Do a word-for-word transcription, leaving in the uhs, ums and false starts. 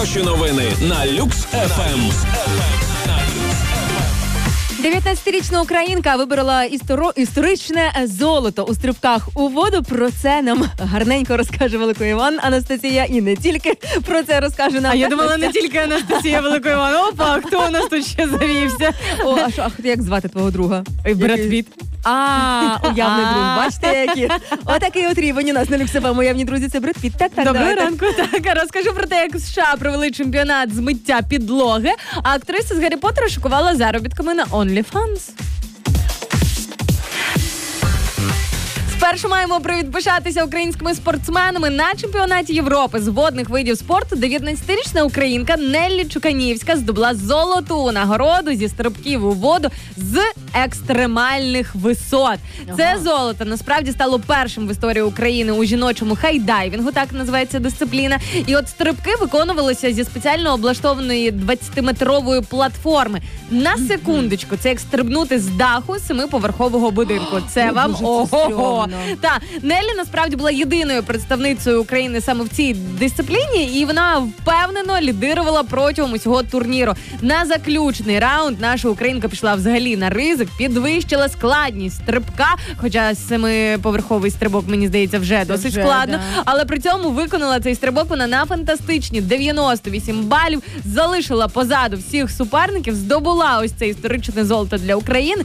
Хороші новини на Люкс еф ем. дев'ятнадцятирічна українка виборола історо... історичне золото у стрибках у воду. Про це нам гарненько розкаже Великоїван Анастасія. І не тільки про це розкаже нам. А я думала, не тільки Анастасія Великоїван. Опа, хто у нас тут ще завівся? О, а що, а як звати твого друга? Бред Піт. А, уявний друг, бачите, які. Отакий от рівень у нас на Люкс еф ем. Уявні друзі, це Бред Піт. Так, так, Доброго давайте. ранку. Так, розкажу про те, як в США провели чемпіонат з миття підлоги, а актриса з Гаррі Поттера шокувала заробітками на OnlyFans. Спершу маємо привід пишатися українськими спортсменами. На чемпіонаті Європи з водних видів спорту дев'ятнадцятирічна українка Неллі Чуканівська здобула золоту нагороду зі стрибків у воду з екстремальних висот. Ага. Це золото насправді стало першим в історії України у жіночому хайдайвінгу, так називається дисципліна. І от стрибки виконувалися зі спеціально облаштованої двадцятиметрової платформи. На секундочку, це як стрибнути з даху семиповерхового будинку. Це О, вам Боже, це ого-го. стрьомно. Так, Неллі насправді була єдиною представницею України саме в цій дисципліні, і вона впевнено лідирувала протягом усього турніру. На заключний раунд наша українка пішла взагалі на ризик, підвищила складність стрибка, хоча семиповерховий стрибок, мені здається, вже досить вже, складно, да. але при цьому виконала цей стрибок вона на фантастичні дев'яносто вісім балів, залишила позаду всіх суперників, здобула ось це історичне золото для України.